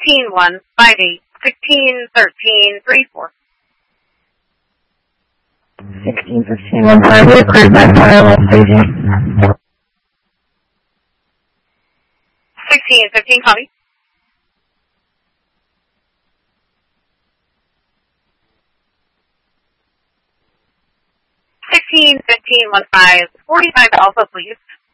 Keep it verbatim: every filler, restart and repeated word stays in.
fifteen one five eight, sixteen thirteen three four. sixteen fifteen one five eight, cleared by firewall staging. sixteen fifteen, copy. sixteen fifteen one five, forty-five Alpha, please.